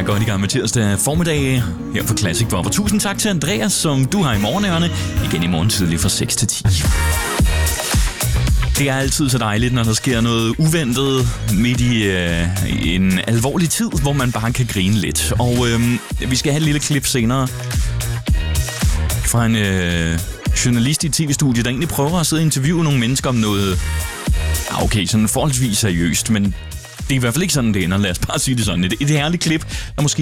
er godt i gang med tirsdag formiddag her på Classic Bopper. Tusind tak til Andreas, som du har i morgenørerne. Igen i morgen tidlig fra 6 til 10. Det er altid så dejligt, når der sker noget uventet midt i en alvorlig tid, hvor man bare kan grine lidt. Og vi skal have et lille klip senere fra en journalist i et tv-studie, der egentlig prøver at sidde og interviewe nogle mennesker om noget, okay, sådan forholdsvis seriøst, men det er i hvert fald ikke sådan, det ender. Lad os bare sige det sådan. Et herligt klip, der måske